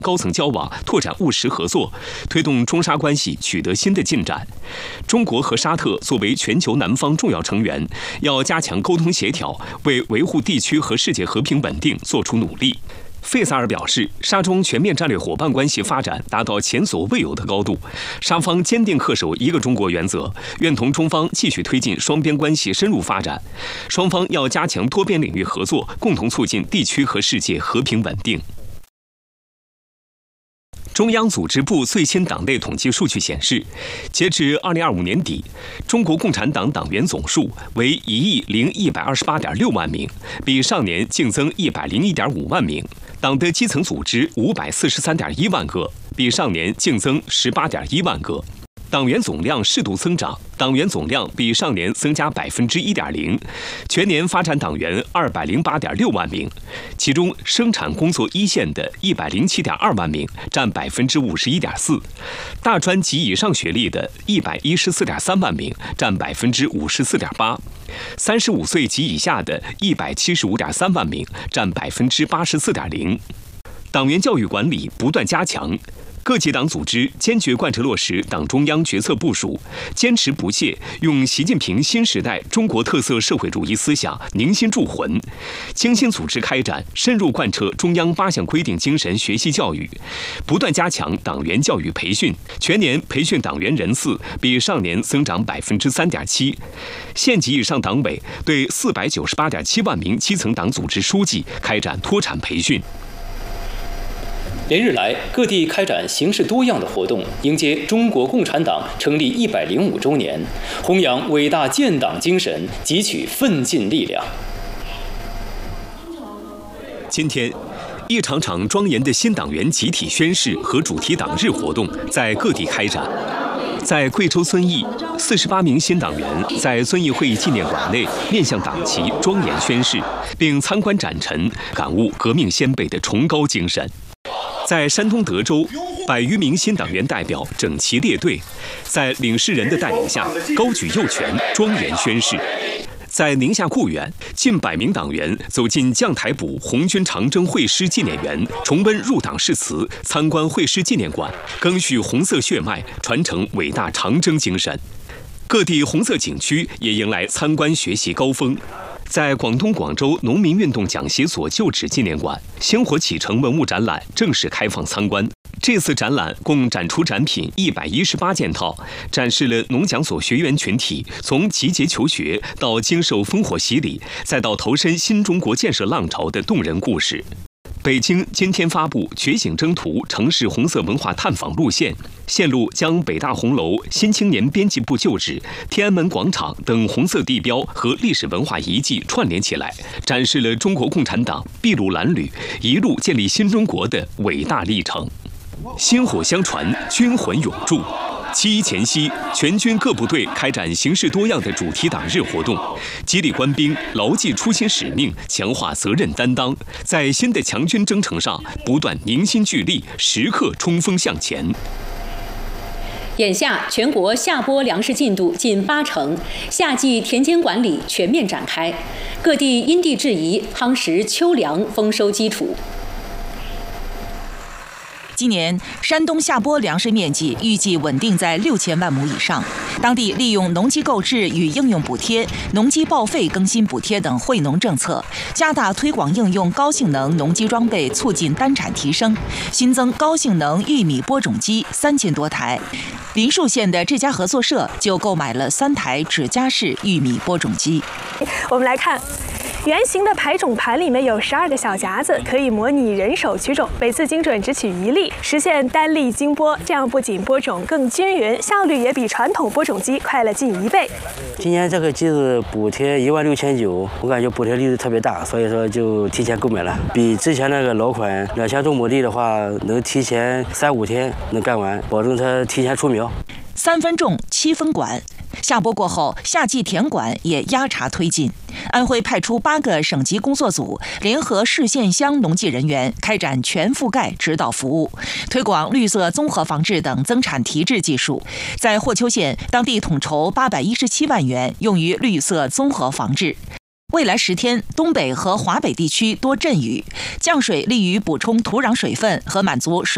高层交往，拓展务实合作，推动中沙关系取得新的进展。中国和沙特作为全球南方重要成员，要加强沟通协调，为维护地区和世界和平稳定做出努力。费萨尔表示，沙中全面战略伙伴关系发展达到前所未有的高度，沙方坚定恪守一个中国原则，愿同中方继续推进双边关系深入发展。双方要加强多边领域合作，共同促进地区和世界和平稳定。中央组织部最新党内统计数据显示，截至2025年底，中国共产党党员总数为10128.6万名，比上年净增101.5万名。党的基层组织543.1万个，比上年净增18.1万个。党员总量适度增长，党员总量比上年增加1.0%，全年发展党员208.6万名，其中生产工作一线的107.2万名，占51.4%，大专及以上学历的114.3万名，占54.8%，35岁及以下的175.3万名，占84.0%。党员教育管理不断加强。各级党组织坚决贯彻落实党中央决策部署，坚持不懈用习近平新时代中国特色社会主义思想凝心铸魂，精心组织开展深入贯彻中央8项规定精神学习教育，不断加强党员教育培训，全年培训党员人次比上年增长3.7%。县级以上党委对498.7万名基层党组织书记开展脱产培训。 连日来，各地开展形式多样的活动，迎接中国共产党成立105周年，弘扬伟大建党精神，汲取奋进力量。 今天，一场场庄严的新党员集体宣誓和主题党日活动在各地开展。在贵州遵义，48名新党员在遵义会议纪念馆内面向党旗庄严宣誓，并参观展陈，感悟革命先辈的崇高精神。在山东德州，100余名新党员代表整齐列队，在领事人的带领下高举右拳，庄严宣誓。在宁夏固远，近100名党员走进将台堡红军长征会师纪念园，重温入党誓词，参观会师纪念馆，赓续红色血脉，传承伟大长征精神。各地红色景区也迎来参观学习高峰。在广东广州农民运动讲习所旧址纪念馆，星火启程文物展览正式开放参观。这次展览共展出展品118件套，展示了农讲所学员群体从集结求学到经受烽火洗礼，再到投身新中国建设浪潮的动人故事。北京今天发布《觉醒征途城市红色文化探访路线》，线路将北大红楼、新青年编辑部旧址、天安门广场等红色地标和历史文化遗迹串联起来，展示了中国共产党筚路蓝缕一路建立新中国的伟大历程。薪火相传，军魂永驻。7·1前夕，全军各部队开展形式多样的主题党日活动，激励官兵牢记初心使命，强化责任担当，在新的强军征程上不断凝心聚力，时刻冲锋向前。 眼下，全国下播粮食进度近80%，夏季田间管理全面展开，各地因地制宜夯实秋粮丰收基础。 今年山东下播粮食面积预计稳定在6000万亩以上，当地利用农机购置与应用补贴、农机报废更新补贴等惠农政策，加大推广应用高性能农机装备，促进单产提升，新增高性能玉米播种机3000多台。林树县的这家合作社就购买了3台指夹式玉米播种机。 我们来看。圆形的排种盘里面有12个小夹子，可以模拟人手取种，每次精准只取1粒，实现单粒精播。这样不仅播种更均匀，效率也比传统播种机快了近1倍。 今年这个机子补贴16900，我感觉补贴力度特别大，所以说就提前购买了。比之前那个老款2000多亩地的话，能提前3-5天能干完，保证它提前出苗。 3分种7分管。下播过后，夏季田管也压茬推进。安徽派出8个省级工作组，联合市县乡农技人员开展全覆盖指导服务，推广绿色综合防治等增产提质技术。在霍邱县，当地统筹817万元用于绿色综合防治。未来10天，东北和华北地区多阵雨，降水利于补充土壤水分和满足水